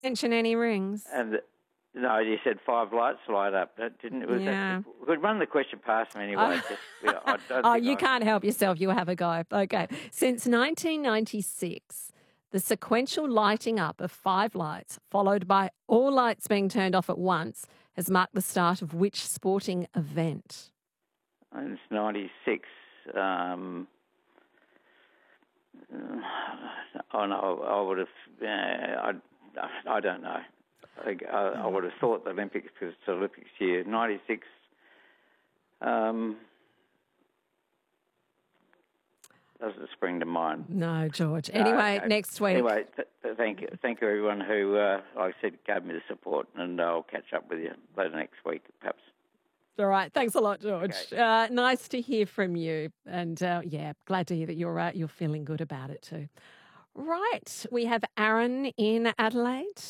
mention any rings. And no, you said 5 lights light up. That didn't. Could run the question past me anyway. You can't help yourself. You have a go. Okay. Since 1996, the sequential lighting up of 5 lights, followed by all lights being turned off at once, has marked the start of which sporting event? And it's 96. I would have. I don't know. I would have thought the Olympics, because it's the Olympics year. 96. Doesn't spring to mind. No, George. Anyway, next week. Anyway, thank you. Thank you, everyone who, like I said, gave me the support, and I'll catch up with you later next week, perhaps. All right. Thanks a lot, George. Okay. Nice to hear from you. And, glad to hear that you're feeling good about it too. Right. We have Aaron in Adelaide.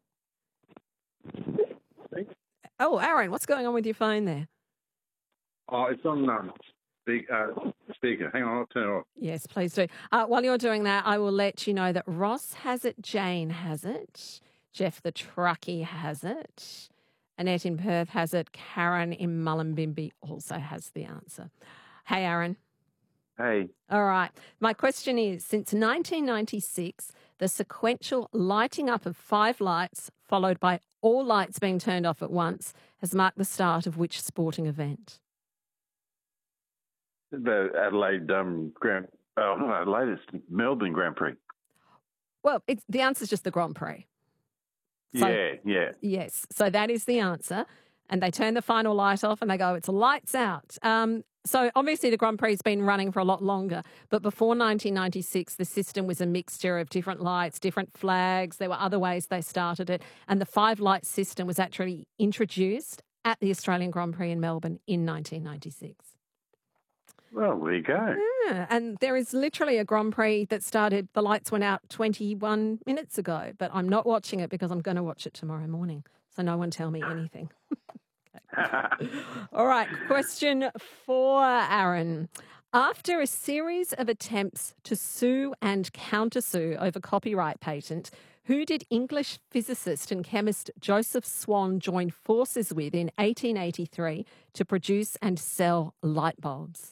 Oh, Aaron, what's going on with your phone there? Oh, it's on speaker. Hang on, I'll turn it off. Yes, please do. While you're doing that, I will let you know that Ross has it, Jane has it, Jeff the truckie has it, Annette in Perth has it, Karen in Mullumbimby also has the answer. Hey, Aaron. Hey. All right. My question is, since 1996, the sequential lighting up of 5 lights, followed by all lights being turned off at once, has marked the start of which sporting event? The Adelaide latest Melbourne Grand Prix. Well, the answer's just the Grand Prix. So, yeah. Yes. So that is the answer. And they turn the final light off and they go, it's lights out. So obviously the Grand Prix has been running for a lot longer, but before 1996, the system was a mixture of different lights, different flags. There were other ways they started it. And the 5-light system was actually introduced at the Australian Grand Prix in Melbourne in 1996. Well, there you go. Yeah, and there is literally a Grand Prix that started, the lights went out 21 minutes ago, but I'm not watching it because I'm going to watch it tomorrow morning. So no one tell me anything. All right, question for Aaron. After a series of attempts to sue and countersue over copyright patent, who did English physicist and chemist Joseph Swan join forces with in 1883 to produce and sell light bulbs?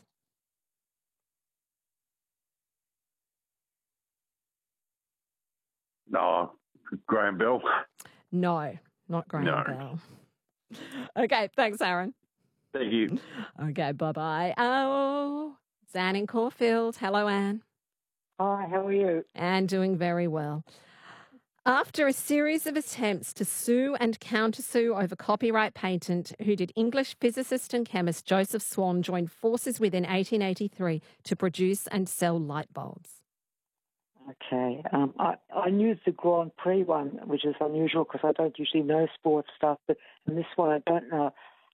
No, Graham Bell. No, not Graham Bell. Okay, thanks, Aaron. Thank you. Okay, bye-bye. Oh, it's Anne in Caulfield. Hello, Anne. Hi, how are you? Anne, doing very well. After a series of attempts to sue and countersue over copyright patent, who did English physicist and chemist Joseph Swan join forces with in 1883 to produce and sell light bulbs? Okay. I knew the Grand Prix one, which is unusual because I don't usually know sports stuff, but in this one I don't know.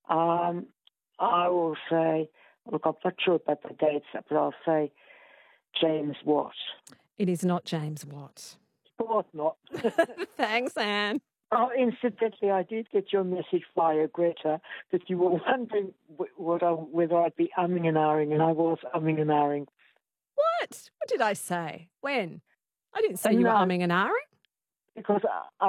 I will say, look, I'm not sure about the dates, but I'll say James Watt. It is not James Watt. Of course not. Thanks, Anne. Oh, incidentally, I did get your message via Greta that you were wondering whether I'd be umming and ahhing, and I was umming and ahhing. What? What did I say? When? I didn't say you were umming and ahhing. Because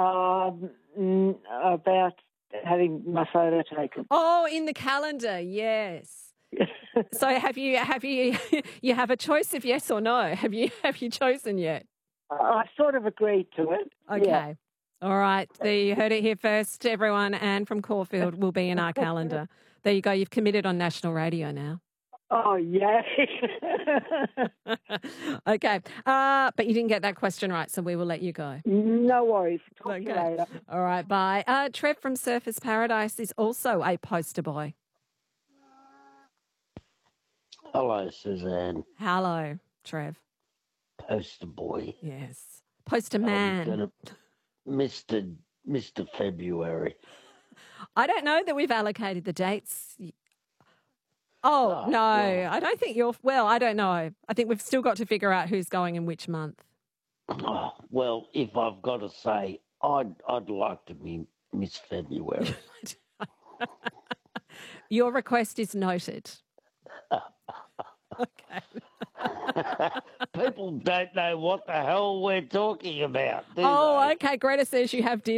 about having my photo taken. Oh, in the calendar, yes. So have you you have a choice of yes or no? Have you chosen yet? I sort of agreed to it. Okay. Yeah. All right. There, you heard it here first, everyone. Anne from Caulfield will be in our calendar. There you go. You've committed on national radio now. Oh, yay. Okay. But you didn't get that question right, so we will let you go. No worries. Talk to you later. All right, bye. Trev from Surfers Paradise is also a poster boy. Hello, Suzanne. Hello, Trev. Poster boy. Yes. Poster man. Mr. February. I don't know that we've allocated the dates. Oh, no. Well, I don't think I don't know. I think we've still got to figure out who's going in which month. Oh, well, if I've got to say, I'd like to be Miss February. Your request is noted. Okay. People don't know what the hell we're talking about, do they? Oh, okay. Greta says you have